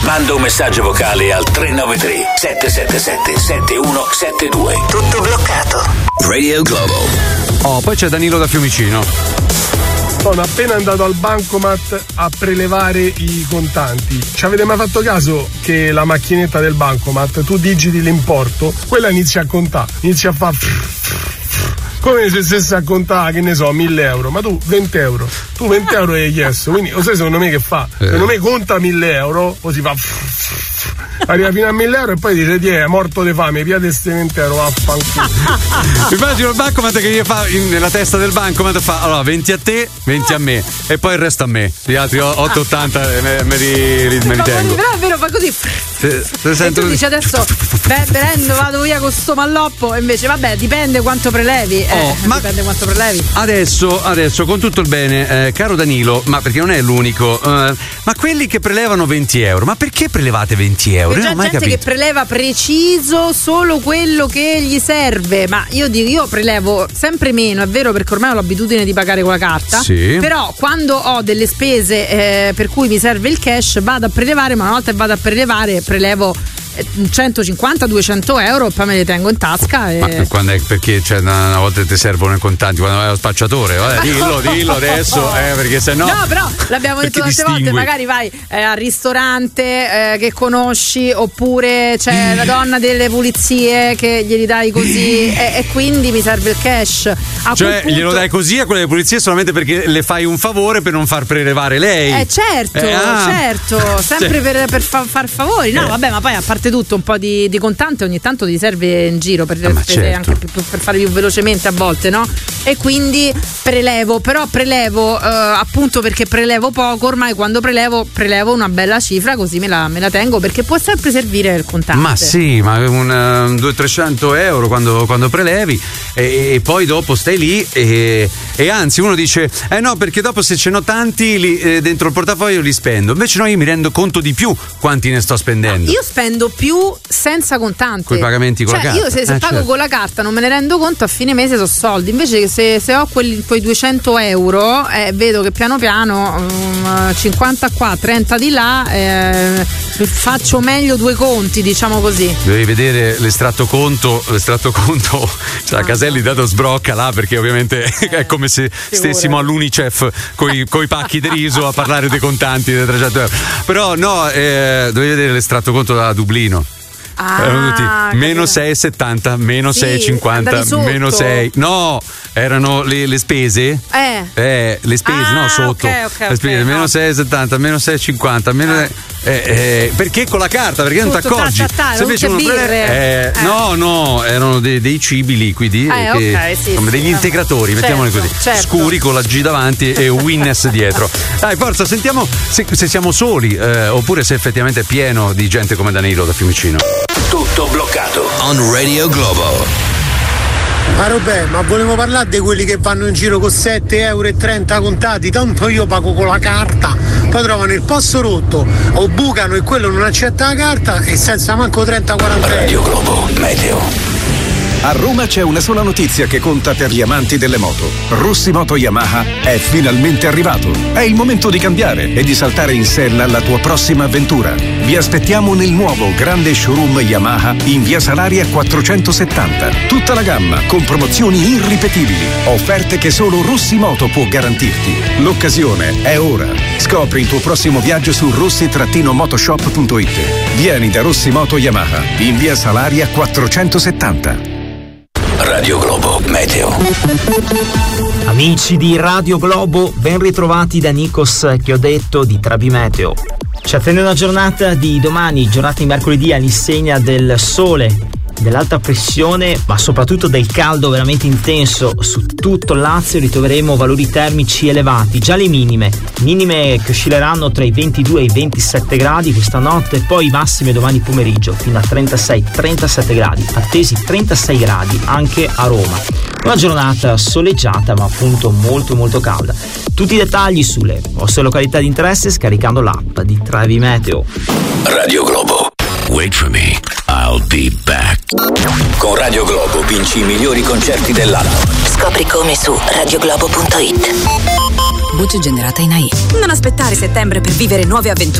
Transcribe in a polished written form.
Manda un messaggio vocale al 393 777 7172. Tutto bloccato. Radio Globo. Oh, poi c'è Danilo da Fiumicino. Sono appena andato al bancomat a prelevare i contanti. Ci avete mai fatto caso che la macchinetta del bancomat, tu digiti l'importo, quella inizia a contare, inizia a fare come se stesse a contare, che ne so, 1.000 euro, ma tu 20 euro, tu 20 euro hai chiesto, quindi lo sai secondo me che fa? Secondo me conta 1.000 euro, così fa arriva fino a 1.000 euro e poi dice è morto di fame, via di ste 20 euro, vaffanculo. Immagino il bancomat che gli fa nella testa del bancomat fa allora 20 a te, 20 a me e poi il resto a me, gli altri 8,80 me li ritengo. Però è vero, fa così. E tu dici adesso prendo, vado via con sto malloppo, e invece vabbè, dipende quanto prelevi. Dipende quanto prelevi. Adesso con tutto il bene, caro Danilo, ma perché non è l'unico, ma quelli che prelevano 20 euro, ma perché prelevate 20 euro? C'è gente che preleva preciso solo quello che gli serve, ma io prelevo sempre meno, è vero, perché ormai ho l'abitudine di pagare con la carta, sì. Però quando ho delle spese per cui mi serve il cash vado a prelevare, ma una volta che vado a prelevare prelevo 150-200 euro e poi me li tengo in tasca. Ma quando è, perché una volta ti servono i contanti quando vai allo spacciatore, dillo adesso, perché sennò. No, però l'abbiamo detto tante volte, magari vai al ristorante che conosci, oppure c'è la donna delle pulizie che glieli dai così e quindi mi serve il cash. Cioè glielo dai così a quelle pulizie solamente perché le fai un favore per non far prelevare lei? Certo, sempre per far favori. No, vabbè, ma poi a parte tutto un po' di contante ogni tanto ti serve in giro per le spese, certo. Anche per fare più velocemente a volte, no? E quindi prelevo appunto perché prelevo poco, ormai quando prelevo una bella cifra, così me la tengo, perché può sempre servire il contante. Ma sì, ma 200-300 euro quando prelevi e poi dopo stai lì e anzi uno dice no, perché dopo se ce n'ho tanti dentro il portafoglio li spendo, invece no, io mi rendo conto di più quanti ne sto spendendo. Io spendo più senza contante, con i pagamenti con la carta. Io se pago certo. Con la carta non me ne rendo conto, a fine mese sono soldi, invece se ho quei 200 euro vedo che piano 50 qua 30 di là faccio meglio due conti, diciamo così. Devi vedere l'estratto conto cioè la Caselli dato sbrocca là, perché ovviamente è come se stessimo all'Unicef coi pacchi di riso a parlare dei contanti dei 300 euro. Però no, devi vedere l'estratto conto da Dublino. Erano tutti meno 6,70, meno 6,50, meno 6. No, erano le spese. Le spese, no, sotto. Le spese, meno 6,70, meno 6,50, meno. Perché con la carta? Perché non ti accorgi? Se invece uno no, erano dei cibi liquidi, come degli integratori, mettiamoli così, scuri con la G davanti e Winnes dietro. Dai, forza, sentiamo se siamo soli oppure se effettivamente è pieno di gente come Danilo da Fiumicino. Tutto bloccato on Radio Globo. Ma Robè, ma volevo parlare di quelli che vanno in giro con 7,30 euro contati, tanto io pago con la carta, poi trovano il posto rotto o bucano e quello non accetta la carta e senza manco 30-40 euro. Radio Globo Meteo. A Roma c'è una sola notizia che conta per gli amanti delle moto. Russi Moto Yamaha è finalmente arrivato. È il momento di cambiare e di saltare in sella alla tua prossima avventura. Vi aspettiamo nel nuovo grande showroom Yamaha in via Salaria 470. Tutta la gamma con promozioni irripetibili. Offerte che solo Russi Moto può garantirti. L'occasione è ora. Scopri il tuo prossimo viaggio su russi-motoshop.it. Vieni da Russi Moto Yamaha in via Salaria 470. Radio Globo Meteo. Amici di Radio Globo, ben ritrovati da Nikos che ho detto di Trabi Meteo. Ci attende una giornata di domani, giornata di mercoledì all'insegna del sole, dell'alta pressione, ma soprattutto del caldo veramente intenso. Su tutto il Lazio ritroveremo valori termici elevati, già le minime che oscilleranno tra i 22 e i 27 gradi questa notte, poi i massimi domani pomeriggio fino a 36-37 gradi, attesi 36 gradi anche a Roma. Una giornata soleggiata ma appunto molto molto calda. Tutti i dettagli sulle vostre località di interesse scaricando l'app di Travi Meteo. Radio Globo. Wait for me, I'll be back. Con Radio Globo vinci i migliori concerti dell'anno. Scopri come su radioglobo.it. Voce generata in AI. Non aspettare settembre per vivere nuove avventure.